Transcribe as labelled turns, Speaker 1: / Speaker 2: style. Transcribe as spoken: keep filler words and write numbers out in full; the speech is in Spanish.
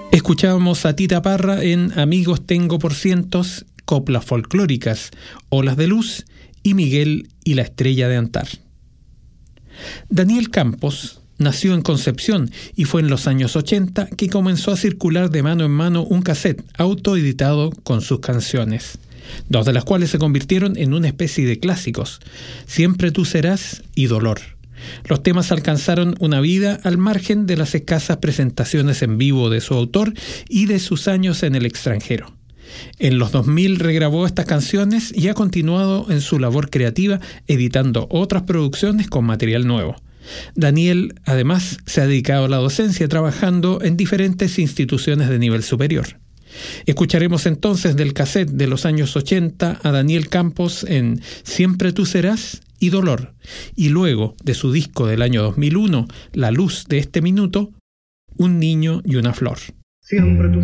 Speaker 1: Escuchábamos a Tita Parra en Amigos Tengo por Cientos, Coplas Folclóricas, Olas de Luz y Miguel y la Estrella de Antar. Daniel Campos nació en Concepción y fue en los años ochenta que comenzó a circular de mano en mano un cassette autoeditado con sus canciones, dos de las cuales se convirtieron en una especie de clásicos, Siempre tú serás y Dolor. Los temas alcanzaron una vida al margen de las escasas presentaciones en vivo de su autor y de sus años en el extranjero. En los dos mil regrabó estas canciones y ha continuado en su labor creativa editando otras producciones con material nuevo. Daniel, además, se ha dedicado a la docencia trabajando en diferentes instituciones de nivel superior. Escucharemos entonces del cassette de los años ochenta a Daniel Campos en Siempre tú serás y Dolor, y luego de su disco del año dos mil uno, La luz de este minuto, Un niño y una flor.
Speaker 2: Siempre tú